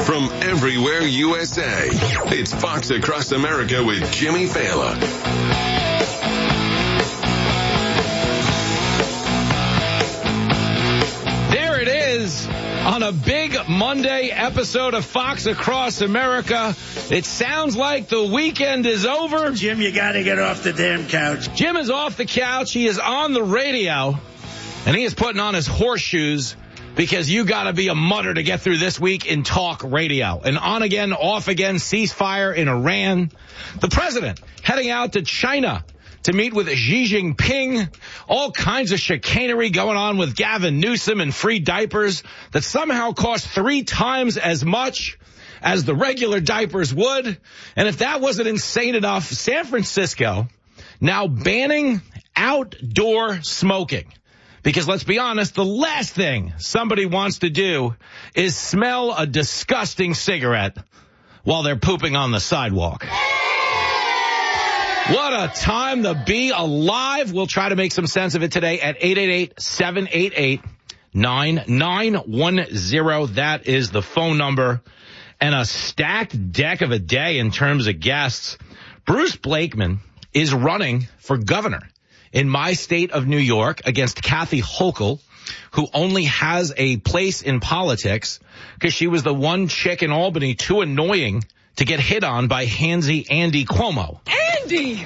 from everywhere USA. It's Fox Across America with Jimmy Fallon. There it is on a big Monday episode of Fox Across America. It sounds like the weekend is over. Jim, you got to get off the damn couch. Jim is off the couch. He is on the radio, and he is putting on his horseshoes because you got to be a mutter to get through this week in talk radio. An on again, off again ceasefire in Iran. The president heading out to China to meet with Xi Jinping. All kinds of chicanery going on with Gavin Newsom and free diapers that somehow cost 3 times as much as the regular diapers would. And if that wasn't insane enough, San Francisco now banning outdoor smoking. Because let's be honest, the last thing somebody wants to do is smell a disgusting cigarette while they're pooping on the sidewalk. What a time to be alive. We'll try to make some sense of it today at 888-788-9910. That is the phone number. And a stacked deck of a day in terms of guests. Bruce Blakeman is running for governor in my state of New York against Kathy Hochul, who only has a place in politics because she was the one chick in Albany too annoying to get hit on by handsy Andy Cuomo. Andy!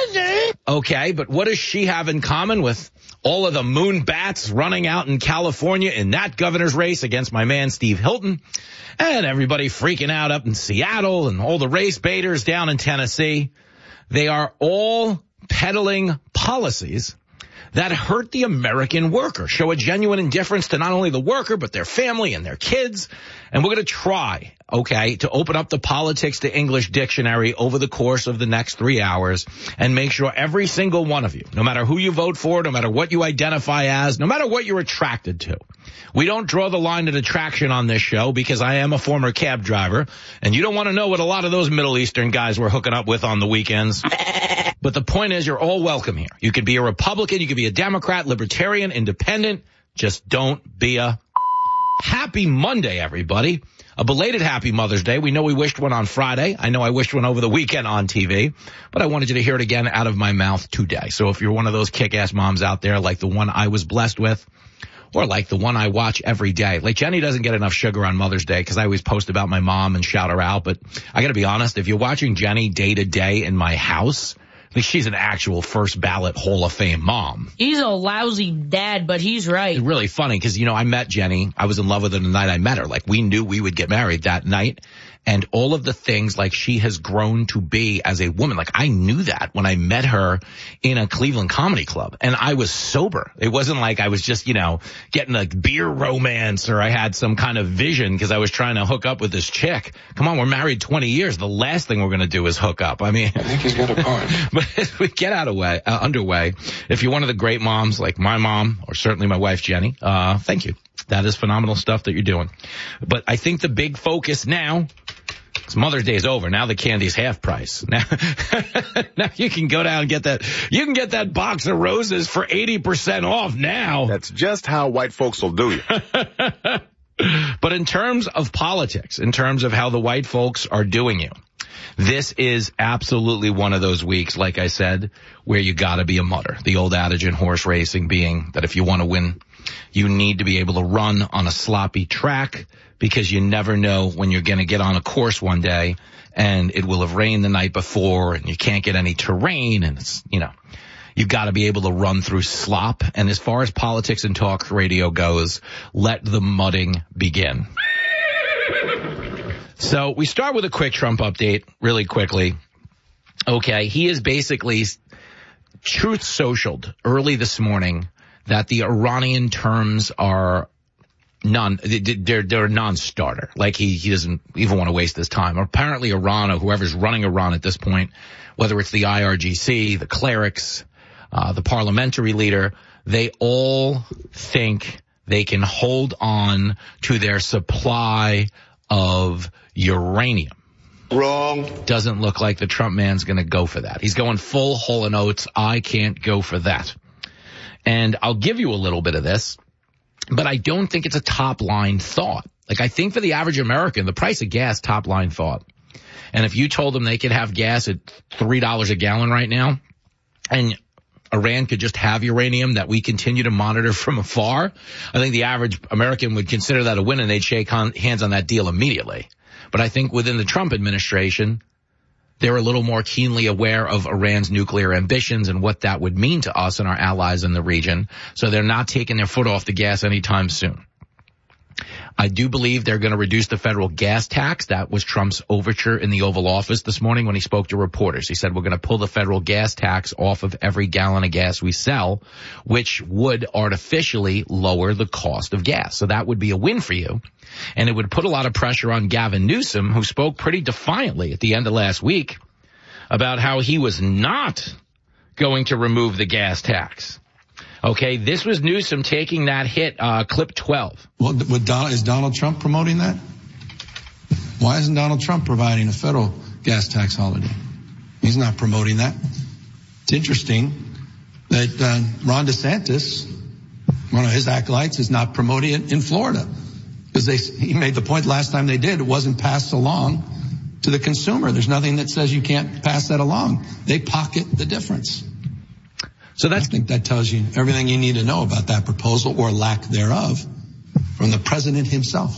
Okay, but what does she have in common with all of the moon bats running out in California in that governor's race against my man Steve Hilton, and everybody freaking out up in Seattle and all the race baiters down in Tennessee? They are all peddling policies that hurt the American worker, show a genuine indifference to not only the worker, but their family and their kids. And we're going to try, okay, to open up the politics to English dictionary over the course of the next 3 hours and make sure every single one of you, no matter who you vote for, no matter what you identify as, no matter what you're attracted to. We don't draw the line at attraction on this show because I am a former cab driver, and you don't want to know what a lot of those Middle Eastern guys were hooking up with on the weekends. But the point is, you're all welcome here. You could be a Republican, you could be a Democrat, Libertarian, Independent. Just don't be a... Happy Monday, everybody. A belated happy Mother's Day. We know we wished one on Friday. I know I wished one over the weekend on TV, but I wanted you to hear it again out of my mouth today. So if you're one of those kick-ass moms out there like the one I was blessed with, or like the one I watch every day. Like Jenny doesn't get enough sugar on Mother's Day because I always post about my mom and shout her out. But I got to be honest, if you're watching Jenny day to day in my house, like she's an actual first ballot Hall of Fame mom. He's a lousy dad, but he's right. It's really funny because, you know, I met Jenny. I was in love with her the night I met her. Like we knew we would get married that night. And all of the things like she has grown to be as a woman. Like I knew that when I met her in a Cleveland comedy club and I was sober. It wasn't like I was just, you know, getting a beer romance or I had some kind of vision because I was trying to hook up with this chick. Come on, we're married 20 years. The last thing we're going to do is hook up. I mean, I think he's got a point. But as we get underway, if you're one of the great moms like my mom or certainly my wife, Jenny, thank you. That is phenomenal stuff that you're doing. But I think the big focus now, because Mother's Day is over. Now the candy's half price. Now you can go down and get that. You can get that box of roses for 80% off now. That's just how white folks will do you. But in terms of politics, in terms of how the white folks are doing you, this is absolutely one of those weeks, like I said, where you got to be a mutter. The old adage in horse racing being that if you want to win, you need to be able to run on a sloppy track because you never know when you're going to get on a course one day and it will have rained the night before and you can't get any terrain and it's, you know, you got to be able to run through slop. And as far as politics and talk radio goes, let the mudding begin. So we start with a quick Trump update really quickly. Okay, he is basically truth socialed early this morning that the Iranian terms are they're a non-starter. Like he doesn't even want to waste his time. Apparently Iran or whoever's running Iran at this point, whether it's the IRGC, the clerics, the parliamentary leader, they all think they can hold on to their supply of uranium. Wrong. Doesn't look like the Trump man's going to go for that. He's going full Hall & Oates. I can't go for that. And I'll give you a little bit of this, but I don't think it's a top line thought. Like, I think for the average American, the price of gas, top line thought. And if you told them they could have gas at $3 a gallon right now, and Iran could just have uranium that we continue to monitor from afar, I think the average American would consider that a win and they'd shake hands on that deal immediately. But I think within the Trump administration, they're a little more keenly aware of Iran's nuclear ambitions and what that would mean to us and our allies in the region. So they're not taking their foot off the gas anytime soon. I do believe they're going to reduce the federal gas tax. That was Trump's overture in the Oval Office this morning when he spoke to reporters. He said, we're going to pull the federal gas tax off of every gallon of gas we sell, which would artificially lower the cost of gas. So that would be a win for you. And it would put a lot of pressure on Gavin Newsom, who spoke pretty defiantly at the end of last week about how he was not going to remove the gas tax. Okay, this was Newsom taking that hit, clip 12. Well, is Donald Trump promoting that? Why isn't Donald Trump providing a federal gas tax holiday? He's not promoting that. It's interesting that Ron DeSantis, one of his acolytes, is not promoting it in Florida. Because he made the point last time they did, it wasn't passed along to the consumer. There's nothing that says you can't pass that along. They pocket the difference. So I think that tells you everything you need to know about that proposal or lack thereof from the president himself.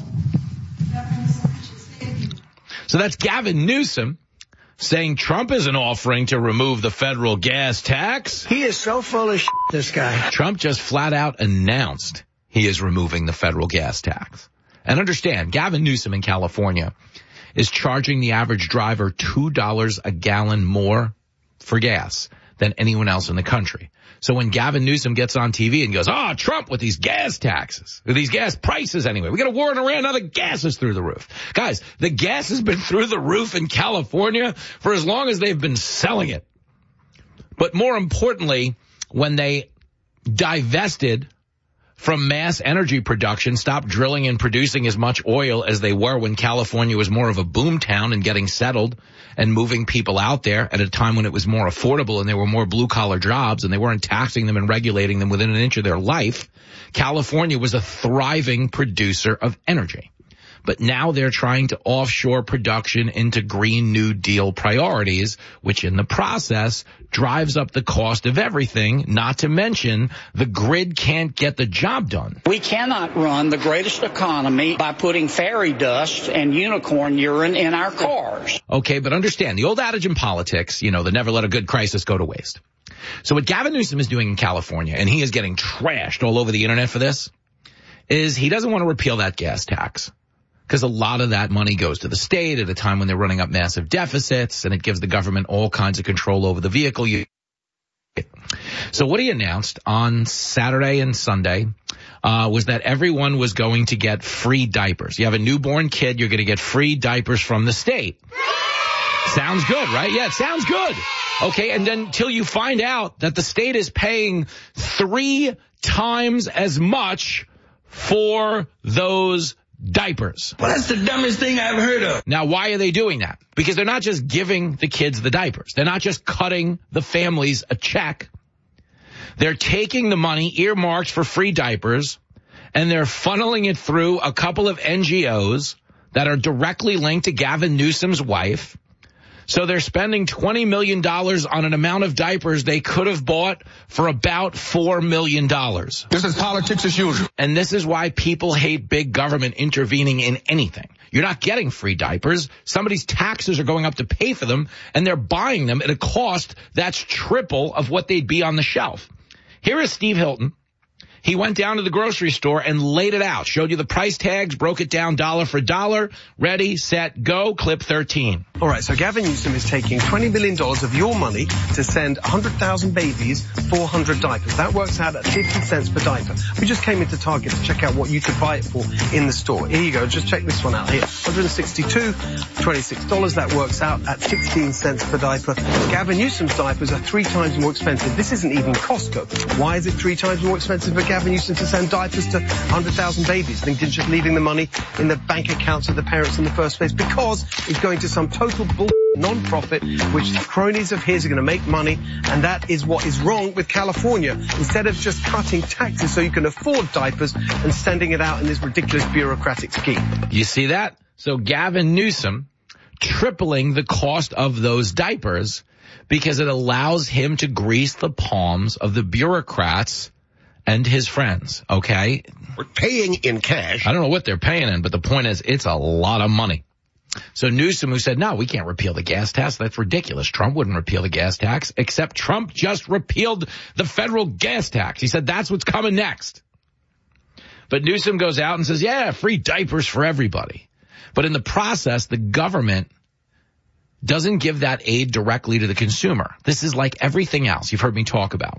So that's Gavin Newsom saying Trump isn't offering to remove the federal gas tax. He is so full of shit, this guy. Trump just flat out announced he is removing the federal gas tax. And understand, Gavin Newsom in California is charging the average driver $2 a gallon more for gas than anyone else in the country. So when Gavin Newsom gets on TV and goes, Trump with these gas taxes, or these gas prices anyway, we got a war in Iran, now the gas is through the roof. Guys, the gas has been through the roof in California for as long as they've been selling it. But more importantly, when they divested from mass energy production, stopped drilling and producing as much oil as they were when California was more of a boom town and getting settled and moving people out there at a time when it was more affordable and there were more blue-collar jobs and they weren't taxing them and regulating them within an inch of their life, California was a thriving producer of energy. But now they're trying to offshore production into Green New Deal priorities, which in the process drives up the cost of everything, not to mention the grid can't get the job done. We cannot run the greatest economy by putting fairy dust and unicorn urine in our cars. Okay, but understand, the old adage in politics, the never let a good crisis go to waste. So what Gavin Newsom is doing in California, and he is getting trashed all over the internet for this, is he doesn't want to repeal that gas tax. Because a lot of that money goes to the state at a time when they're running up massive deficits, and it gives the government all kinds of control over the vehicle. So what he announced on Saturday and Sunday was that everyone was going to get free diapers. You have a newborn kid, you're going to get free diapers from the state. Sounds good, right? Yeah, it sounds good. Okay, and then till you find out that the state is paying 3 times as much for those diapers. Well, that's the dumbest thing I've heard of. Now, why are they doing that? Because they're not just giving the kids the diapers. They're not just cutting the families a check. They're taking the money earmarked for free diapers and they're funneling it through a couple of NGOs that are directly linked to Gavin Newsom's wife. So they're spending $20 million on an amount of diapers they could have bought for about $4 million. This is politics as usual. And this is why people hate big government intervening in anything. You're not getting free diapers. Somebody's taxes are going up to pay for them, and they're buying them at a cost that's triple of what they'd be on the shelf. Here is Steve Hilton. He went down to the grocery store and laid it out, showed you the price tags, broke it down dollar for dollar. Ready, set, go. Clip 13. All right, so Gavin Newsom is taking $20 billion of your money to send 100,000 babies 400 diapers. That works out at 50 cents per diaper. We just came into Target to check out what you could buy it for in the store. Here you go. Just check this one out here. $162, $26. That works out at 16 cents per diaper. Gavin Newsom's diapers are 3 times more expensive. This isn't even Costco. Why is it 3 times more expensive for Gavin Newsom to send diapers to 100,000 babies, than just leaving the money in the bank accounts of the parents in the first place? Because it's going to some total bull non-profit, which cronies of his are going to make money, and that is what is wrong with California. Instead of just cutting taxes so you can afford diapers and sending it out in this ridiculous bureaucratic scheme. You see that? So Gavin Newsom tripling the cost of those diapers because it allows him to grease the palms of the bureaucrats and his friends, okay? We're paying in cash. I don't know what they're paying in, but the point is it's a lot of money. So Newsom, who said, no, we can't repeal the gas tax. That's ridiculous. Trump wouldn't repeal the gas tax, except Trump just repealed the federal gas tax. He said that's what's coming next. But Newsom goes out and says, yeah, free diapers for everybody. But in the process, the government doesn't give that aid directly to the consumer. This is like everything else you've heard me talk about.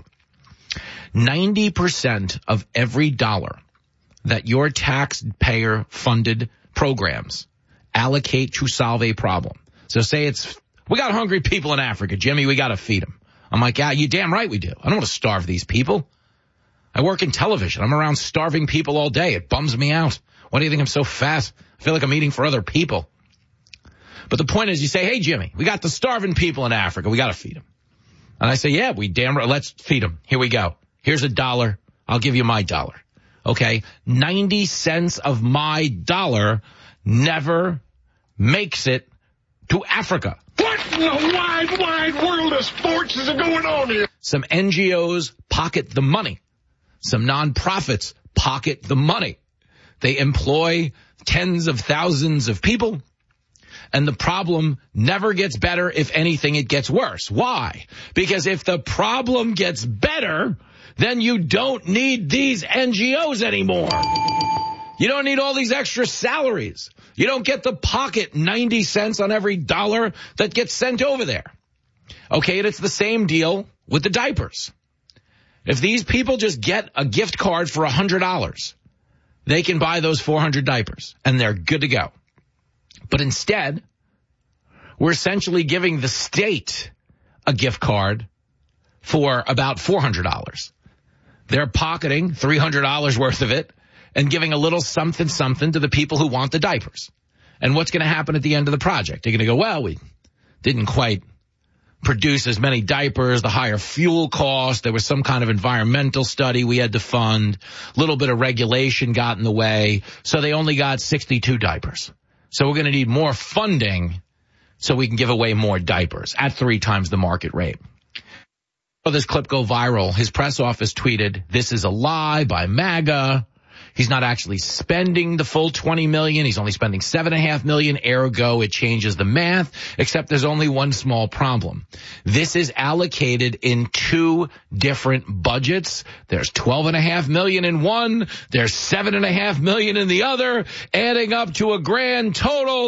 90% of every dollar that your taxpayer-funded programs allocate to solve a problem. So say we got hungry people in Africa, Jimmy, we got to feed them. I'm like, yeah, you damn right we do. I don't want to starve these people. I work in television. I'm around starving people all day. It bums me out. Why do you think I'm so fat? I feel like I'm eating for other people. But the point is you say, hey, Jimmy, we got the starving people in Africa. We got to feed them. And I say, yeah, we damn right. Let's feed them. Here we go. Here's $1. I'll give you my $1. Okay. 90 cents of my dollar never makes it to Africa. What in the wide world of sports is going on here? Some NGOs pocket the money. Some nonprofits pocket the money. They employ tens of thousands of people. And the problem never gets better. If anything, it gets worse. Why? Because if the problem gets better, then you don't need these NGOs anymore. You don't need all these extra salaries. You don't get to pocket 90 cents on every dollar that gets sent over there. Okay, and it's the same deal with the diapers. If these people just get a gift card for $100, they can buy those 400 diapers, and they're good to go. But instead, we're essentially giving the state a gift card for about $400. They're pocketing $300 worth of it and giving a little something to the people who want the diapers. And what's going to happen at the end of the project? They're going to go, well, we didn't quite produce as many diapers, the higher fuel cost. There was some kind of environmental study we had to fund. A little bit of regulation got in the way. So they only got 62 diapers. So we're going to need more funding so we can give away more diapers at 3 times the market rate. So this clip go viral. His press office tweeted, this is a lie by MAGA. He's not actually spending the full $20 million. He's only spending $7.5 million. Ergo, it changes the math, except there's only one small problem. This is allocated in 2 different budgets. There's $12.5 million in one. There's $7.5 million in the other, adding up to a grand total